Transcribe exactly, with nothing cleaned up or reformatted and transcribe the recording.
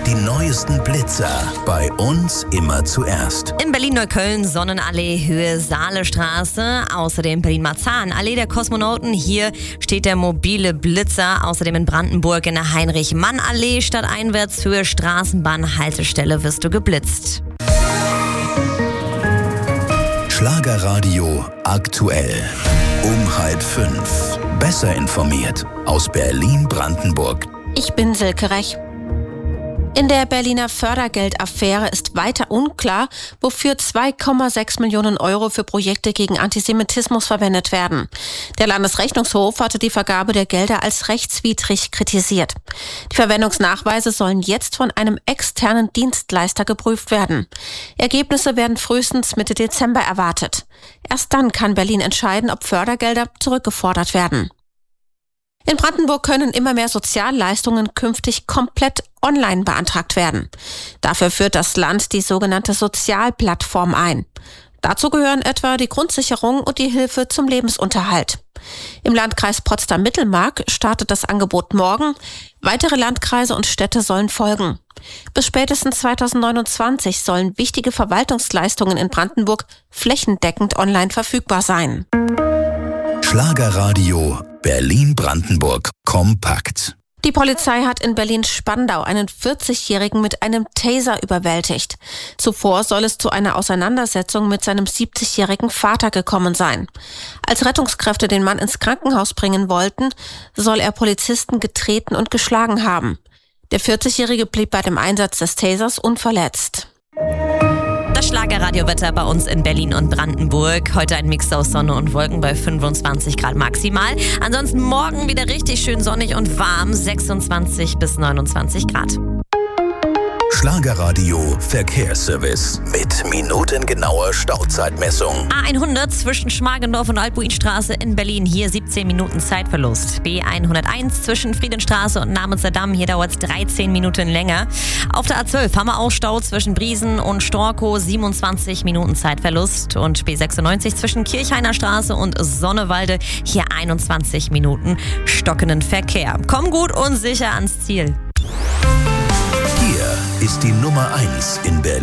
Die neuesten Blitzer. Bei uns immer zuerst. In Berlin-Neukölln, Sonnenallee, Höhe Saalestraße. Außerdem Berlin-Marzahn-Allee der Kosmonauten. Hier steht der mobile Blitzer. Außerdem in Brandenburg in der Heinrich-Mann-Allee. Stadteinwärts, Höhe Straßenbahn-Haltestelle wirst du geblitzt. Schlagerradio aktuell. Um halb fünf. Besser informiert aus Berlin-Brandenburg. Ich bin Silke Rech. In der Berliner Fördergeldaffäre ist weiter unklar, wofür zwei Komma sechs Millionen Euro für Projekte gegen Antisemitismus verwendet werden. Der Landesrechnungshof hatte die Vergabe der Gelder als rechtswidrig kritisiert. Die Verwendungsnachweise sollen jetzt von einem externen Dienstleister geprüft werden. Ergebnisse werden frühestens Mitte Dezember erwartet. Erst dann kann Berlin entscheiden, ob Fördergelder zurückgefordert werden. In Brandenburg können immer mehr Sozialleistungen künftig komplett online beantragt werden. Dafür führt das Land die sogenannte Sozialplattform ein. Dazu gehören etwa die Grundsicherung und die Hilfe zum Lebensunterhalt. Im Landkreis Potsdam-Mittelmark startet das Angebot morgen. Weitere Landkreise und Städte sollen folgen. Bis spätestens zweitausendneunundzwanzig sollen wichtige Verwaltungsleistungen in Brandenburg flächendeckend online verfügbar sein. Schlagerradio Berlin-Brandenburg kompakt. Die Polizei hat in Berlin-Spandau einen vierzigjährigen mit einem Taser überwältigt. Zuvor soll es zu einer Auseinandersetzung mit seinem siebzigjährigen Vater gekommen sein. Als Rettungskräfte den Mann ins Krankenhaus bringen wollten, soll er Polizisten getreten und geschlagen haben. Der vierzigjährige blieb bei dem Einsatz des Tasers unverletzt. Das Schlagerradiowetter bei uns in Berlin und Brandenburg. Heute ein Mix aus Sonne und Wolken bei fünfundzwanzig Grad maximal. Ansonsten morgen wieder richtig schön sonnig und warm, sechsundzwanzig bis neunundzwanzig Grad. Schlagerradio Verkehrsservice mit minutengenauer Stauzeitmessung. A hundert zwischen Schmargendorf und Albuinstraße in Berlin. Hier siebzehn Minuten Zeitverlust. B hunderteins zwischen Friedenstraße und Namensdamm. Hier dauert es dreizehn Minuten länger. Auf der A zwölf haben wir auch Stau zwischen Briesen und Storkow. siebenundzwanzig Minuten Zeitverlust. Und B sechsundneunzig zwischen Kirchhainer Straße und Sonnewalde. Hier einundzwanzig Minuten stockenden Verkehr. Komm gut und sicher ans Ziel. Hier ist die Nummer eins in Berlin.